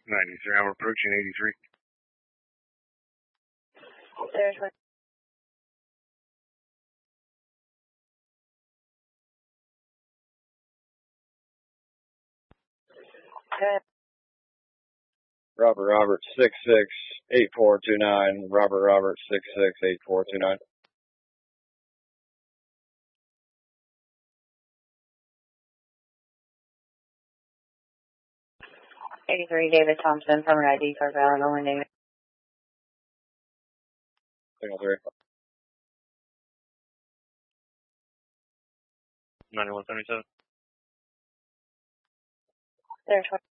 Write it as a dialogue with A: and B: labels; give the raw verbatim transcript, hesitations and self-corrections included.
A: ninety-three, I'm approaching eighty-three.
B: There's one. Good.
C: Robert Robert six six eight four two nine. Robert Robert six six eight four two nine.
B: eighty-three, David Thompson, from I D for valid only David.
C: Signal three.
A: ninety-one seventy-seven.
B: There's one.